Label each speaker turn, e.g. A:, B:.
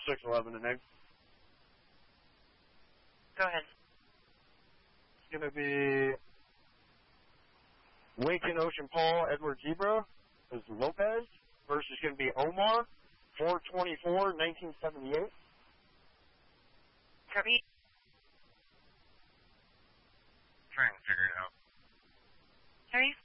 A: 611 the name.
B: Go ahead.
A: It's going to be Lincoln Ocean Paul Edward Zebra is Lopez versus going to be Omar 4/24/1978.
B: Copy.
C: Trying to figure it out.
B: Harry?